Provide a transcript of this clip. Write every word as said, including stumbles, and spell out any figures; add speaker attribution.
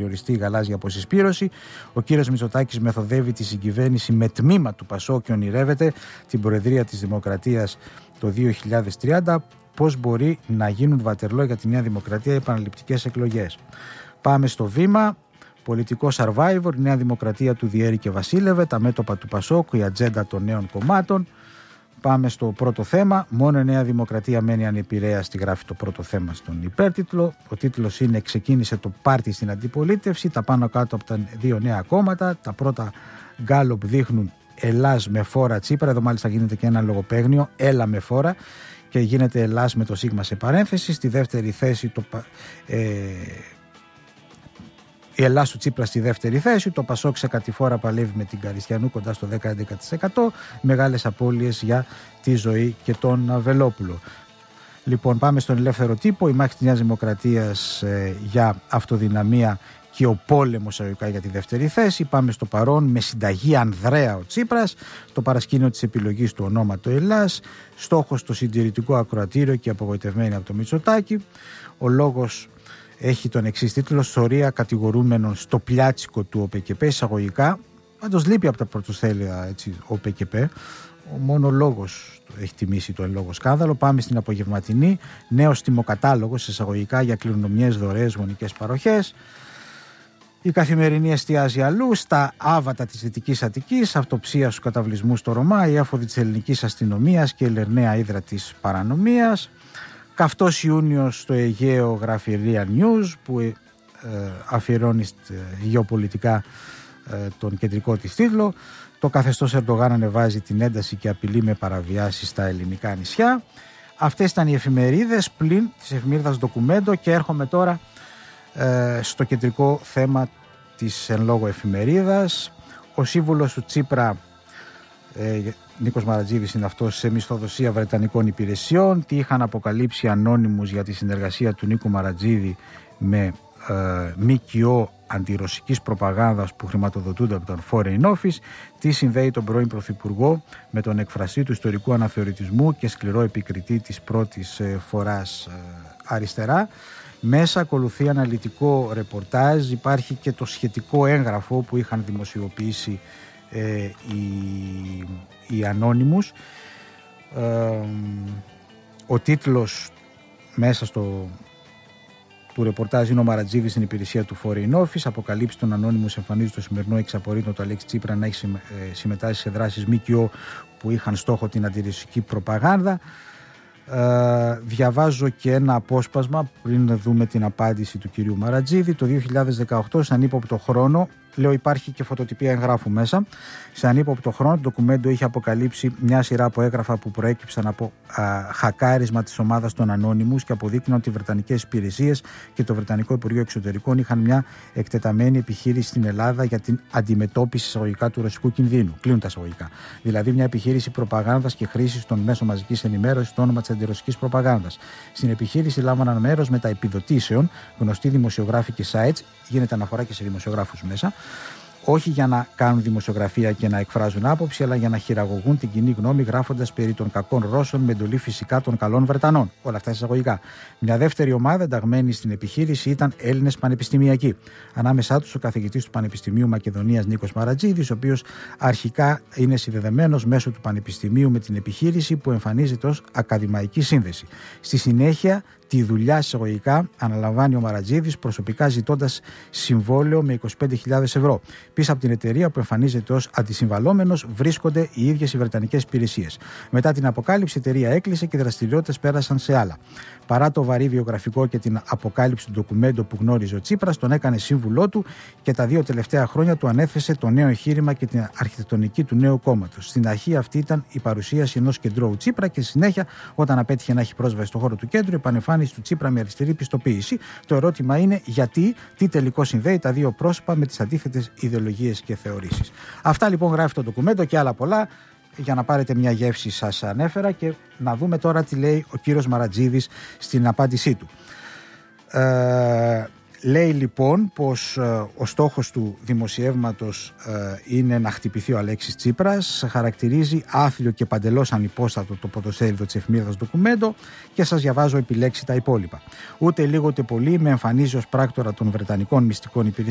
Speaker 1: περιοριστεί η γαλάζια αποσυσπήρωση. Ο κύριος Μητσοτάκης μεθοδεύει τη συγκυβέρνηση με τμήμα του ΠΑΣΟΚ και ονειρεύεται την Προεδρία της Δημοκρατίας το δύο χιλιάδες τριάντα. Πώς μπορεί να γίνουν βατερλό για τη Νέα Δημοκρατία οι επαναληπτικές εκλογές. Πάμε στο βήμα. Πολιτικό survivor, η Νέα Δημοκρατία του διέρη και βασίλευε, τα μέτωπα του ΠΑΣΟΚ, η ατζέντα των νέων κομμάτων. Πάμε στο πρώτο θέμα. Μόνο η Νέα Δημοκρατία μένει ανεπηρέαστη, γράφει το πρώτο θέμα στον υπέρτιτλο. Ο τίτλος είναι «Ξεκίνησε το πάρτι στην αντιπολίτευση». Τα πάνω κάτω από τα δύο νέα κόμματα. Τα πρώτα γκάλοπ δείχνουν Ελλάς με φόρα Τσίπρα. Εδώ μάλιστα γίνεται και ένα λογοπαίγνιο. Έλα με φόρα. Και γίνεται Ελλάς με το σίγμα σε παρένθεση. Στη δεύτερη θέση το. Ε, Η Ελλάς του Τσίπρα στη δεύτερη θέση, το ΠΑΣΟΚ σε κατηφόρα παλεύει με την Καριστιανού κοντά στο δέκα με έντεκα τοις εκατό, μεγάλες απώλειες για τη ζωή και τον Βελόπουλο. Λοιπόν, πάμε στον ελεύθερο τύπο, η μάχη της Νέας Δημοκρατίας ε, για αυτοδυναμία και ο πόλεμος αγωγικά για τη δεύτερη θέση. Πάμε στο παρόν με συνταγή Ανδρέα ο Τσίπρας, το παρασκήνιο της επιλογής του ονόματο Ελλάς, στόχος το συντηρητικό ακροατήριο και απογοητευμένοι από το Μητσοτάκη. Ο λόγος έχει τον εξής τίτλο: «Σωρία κατηγορούμενων στο πλιάτσικο του ΟΠΚΠ», εισαγωγικά. Πάντως λείπει από τα πρωτοσέλιδα έτσι, ο ΟΠΚΠ. Ο μόνο λόγος έχει τιμήσει το εν λόγω σκάνδαλο. Πάμε στην απογευματινή. Νέος τιμοκατάλογος, εισαγωγικά, για κληρονομιές, δωρεές, γονικές παροχές. Η Καθημερινή εστιάζει αλλού, στα άβατα της Δυτικής Αττικής, αυτοψία στους καταβλισμούς στο Ρωμά, η άφοδη της ελληνικής αστυνομίας και η λερναία ύδρα της παρανομίας. Καυτός Ιούνιος στο Αιγαίο, γράφει Real News, που ε, αφιερώνει ε, γεωπολιτικά ε, τον κεντρικό της τίτλο. Το καθεστώς Ερντογάν ανεβάζει την ένταση και απειλεί με παραβιάσεις στα ελληνικά νησιά. Αυτές ήταν οι εφημερίδες πλην της εφημερίδας Ντοκουμέντο και έρχομαι τώρα ε, στο κεντρικό θέμα της εν λόγω εφημερίδας. Ο σύμβουλος του Τσίπρα, ε, Νίκος Μαρατζίδης είναι αυτός, σε μισθοδοσία βρετανικών υπηρεσιών. Τι είχαν αποκαλύψει ανώνυμους για τη συνεργασία του Νίκου Μαρατζίδη με ε, ΜΚΟ αντιρωσικής προπαγάνδας που χρηματοδοτούνται από τον Foreign Office. Τι συνδέει τον πρώην Πρωθυπουργό με τον εκφραστή του ιστορικού αναθεωρητισμού και σκληρό επικριτή της πρώτης ε, φοράς ε, αριστερά. Μέσα ακολουθεί αναλυτικό ρεπορτάζ. Υπάρχει και το σχετικό έγγραφο που είχαν δημοσιοποιήσει ε, οι, οι ανώνυμους. Ε, ο τίτλος μέσα στο του ρεπορτάζ είναι: ο Μαρατζίδης στην υπηρεσία του Foreign Office. Αποκαλύψει των ανώνυμους εμφανίζει το σημερινό εξαπορρίτω του Αλέξη Τσίπρα να έχει συμμετάσχει σε δράσεις ΜΚΟ που είχαν στόχο την αντιρωσική προπαγάνδα. Ε, διαβάζω και ένα απόσπασμα πριν δούμε την απάντηση του κυρίου Μαρατζίδη. Το δύο χιλιάδες δεκαοκτώ, σε ανύποπτο χρόνο, λέω υπάρχει και φωτοτυπία εγγράφου μέσα, σε ανύποπτο χρόνο το ντοκουμέντο είχε αποκαλύψει μια σειρά από έγγραφα που προέκυψαν από α, χακάρισμα της ομάδας των Ανώνυμους και αποδείκνυαν ότι οι βρετανικές υπηρεσίες και το Βρετανικό Υπουργείο Εξωτερικών είχαν μια εκτεταμένη επιχείρηση στην Ελλάδα για την αντιμετώπιση εισαγωγικά του ρωσικού κινδύνου. Κλείνουν τα εισαγωγικά. Δηλαδή μια επιχείρηση προπαγάνδας και χρήσης των μέσων μαζικής ενημέρωσης στο όνομα της αντιρωσικής προπαγάνδας. Στην επιχείρηση λάμβαναν μέρος μετά επιδοτήσεων γνωστοί δημοσιογράφοι και sites, γίνεται αναφορά και σε δημοσιογράφους μέσα, όχι για να κάνουν δημοσιογραφία και να εκφράζουν άποψη, αλλά για να χειραγωγούν την κοινή γνώμη, γράφοντας περί των κακών Ρώσων με εντολή φυσικά των καλών Βρετανών. Όλα αυτά εισαγωγικά. Μια δεύτερη ομάδα ενταγμένη στην επιχείρηση ήταν Έλληνες πανεπιστημιακοί. Ανάμεσά τους ο καθηγητής του Πανεπιστημίου Μακεδονίας Νίκος Μαρατζίδης, ο οποίος αρχικά είναι συνδεδεμένος μέσω του Πανεπιστημίου με την επιχείρηση που εμφανίζεται ως ακαδημαϊκή σύνδεση. Στη συνέχεια, τη δουλειά εισαγωγικά αναλαμβάνει ο Μαρατζίδης, προσωπικά ζητώντας συμβόλαιο με είκοσι πέντε χιλιάδες ευρώ. Πίσω από την εταιρεία που εμφανίζεται ως αντισυμβαλόμενος βρίσκονται οι ίδιες οι βρετανικές υπηρεσίες. Μετά την αποκάλυψη, η εταιρεία έκλεισε και οι δραστηριότητες πέρασαν σε άλλα. Παρά το βαρύ βιογραφικό και την αποκάλυψη του ντοκουμέντο που γνώριζε ο Τσίπρας, τον έκανε σύμβουλό του και τα δύο τελευταία χρόνια του ανέθεσε το νέο εγχείρημα και την αρχιτεκτονική του νέου κόμματος. Στην αρχή αυτή ήταν η παρουσίαση ενός κεντρώου Τσίπρα και στη συνέχεια, όταν απέτυχε να έχει πρόσβαση στον χώρο του κέντρου, επανεμφάνιση του Τσίπρα με αριστερή πιστοποίηση. Το ερώτημα είναι γιατί, τι τελικό συνδέει τα δύο πρόσωπα με τις αντίθετες ιδεολογίες και θεωρήσεις. Αυτά λοιπόν γράφει το ντοκουμέντο και άλλα πολλά. Για να πάρετε μια γεύση σας ανέφερα και να δούμε τώρα τι λέει ο κύριος Μαρατζίδης στην απάντησή του. Ε, λέει λοιπόν πως ε, ο στόχος του δημοσιεύματος ε, είναι να χτυπηθεί ο Αλέξης Τσίπρας. Χαρακτηρίζει άθλιο και παντελώς ανυπόστατο το πρωτοσέλιδο της εφημερίδας Ντοκουμέντο και σας διαβάζω επιλέξει τα υπόλοιπα. Ούτε λίγο ούτε πολύ με εμφανίζει ως πράκτορα των Βρετανικών μυστικών υπηρεσιών